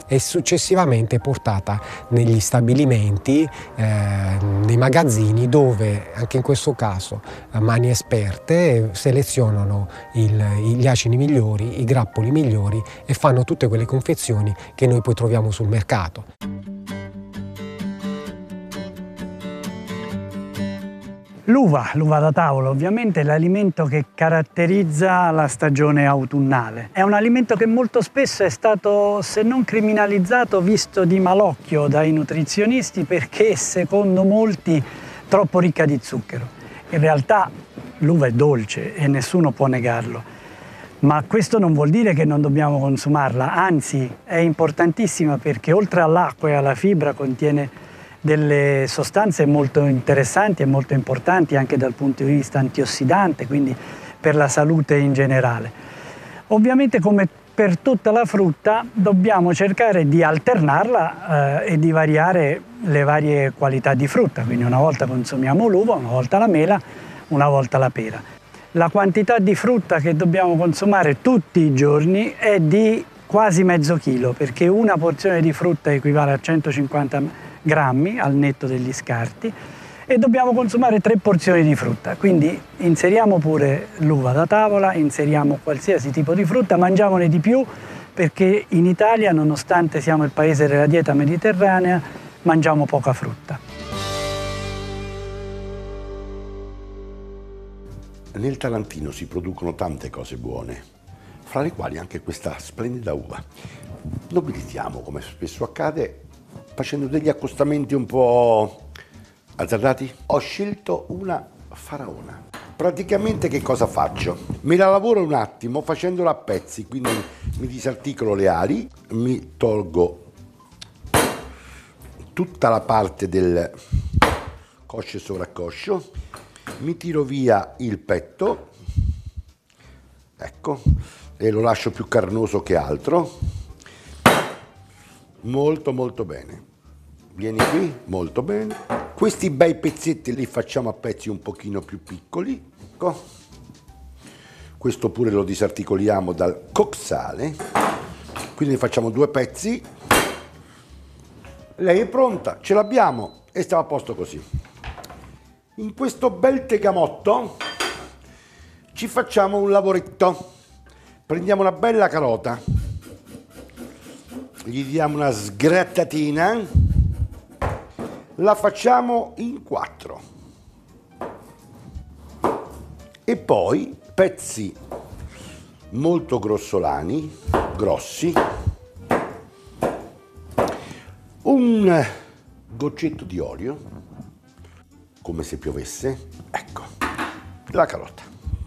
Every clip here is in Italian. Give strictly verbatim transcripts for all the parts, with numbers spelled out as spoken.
e successivamente portata negli stabilimenti, eh, nei magazzini, dove anche in questo caso mani esperte selezionano il, gli acini migliori, i grappoli migliori e fanno tutte quelle confezioni che noi poi troviamo sul mercato. L'uva, l'uva da tavola, ovviamente è l'alimento che caratterizza la stagione autunnale. È un alimento che molto spesso è stato, se non criminalizzato, visto di malocchio dai nutrizionisti perché, secondo molti, troppo ricca di zucchero. In realtà l'uva è dolce e nessuno può negarlo, ma questo non vuol dire che non dobbiamo consumarla, anzi è importantissima perché oltre all'acqua e alla fibra contiene delle sostanze molto interessanti e molto importanti anche dal punto di vista antiossidante, quindi per la salute in generale. Ovviamente, come per tutta la frutta, dobbiamo cercare di alternarla eh, e di variare le varie qualità di frutta, quindi una volta consumiamo l'uva, una volta la mela, una volta la pera. La quantità di frutta che dobbiamo consumare tutti i giorni è di quasi mezzo chilo, perché una porzione di frutta equivale a centocinquanta grammi al netto degli scarti, e dobbiamo consumare tre porzioni di frutta. Quindi inseriamo pure l'uva da tavola, inseriamo qualsiasi tipo di frutta, mangiamone di più, perché in Italia, nonostante siamo il paese della dieta mediterranea, mangiamo poca frutta. Nel Tarantino si producono tante cose buone, fra le quali anche questa splendida uva. Nobilitiamo, come spesso accade, facendo degli accostamenti un po' azzardati. Ho scelto una faraona. Praticamente che cosa faccio? Me la lavoro un attimo facendola a pezzi, quindi mi disarticolo le ali, mi tolgo tutta la parte del coscio e sovraccoscio, mi tiro via il petto, ecco, e lo lascio più carnoso che altro. Molto molto bene. Vieni qui, molto bene. Questi bei pezzetti li facciamo a pezzi un pochino più piccoli. Ecco. Questo pure lo disarticoliamo dal coxale. Quindi ne facciamo due pezzi. Lei è pronta, ce l'abbiamo e stiamo a posto così. In questo bel tegamotto ci facciamo un lavoretto. Prendiamo una bella carota, gli diamo una sgrattatina, la facciamo in quattro e poi pezzi molto grossolani, grossi, un goccetto di olio, come se piovesse, ecco, la carota.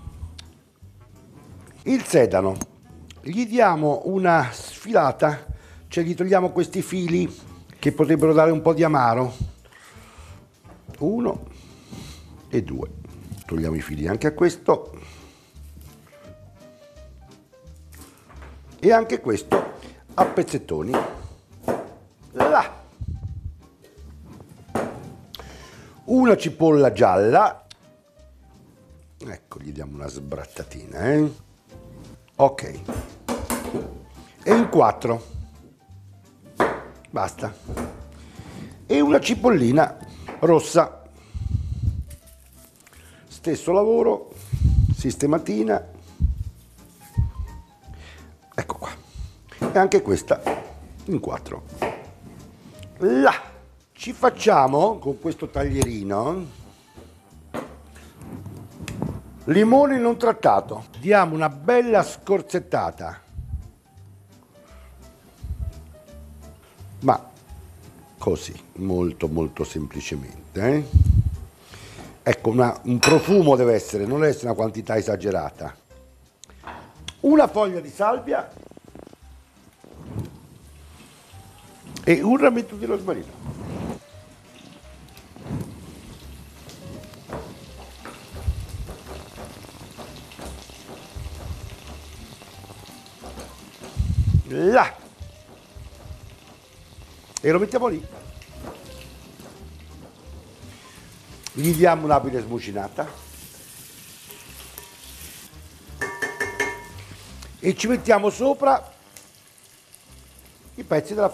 Il sedano, gli diamo una sfilata, cioè gli togliamo questi fili che potrebbero dare un po' di amaro. Uno e due. Togliamo i fili anche a questo. E anche questo a pezzettoni. Là. Una cipolla gialla. Ecco, gli diamo una sbrattatina, eh. Ok. E in quattro. Basta. E una cipollina rossa. Stesso lavoro, sistematina. Ecco qua. E anche questa in quattro. Là. Ci facciamo con questo taglierino limone non trattato. Diamo una bella scorzettata. Ma così, molto molto semplicemente. Eh? Ecco, una, un profumo deve essere, non deve essere una quantità esagerata. Una foglia di salvia e un rametto di rosmarino. Là. E lo mettiamo lì. Gli diamo un'abile smucinata e ci mettiamo sopra i pezzi della